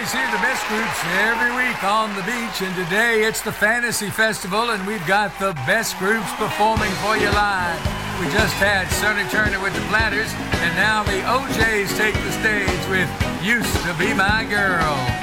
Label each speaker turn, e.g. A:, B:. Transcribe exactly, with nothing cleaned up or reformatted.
A: always hear the best groups every week on the beach, and today it's the Fantasy Festival, and we've got the best groups performing for you live. We just had Sonny Turner with the Platters, and now the O Js take the stage with Used to Be My Girl.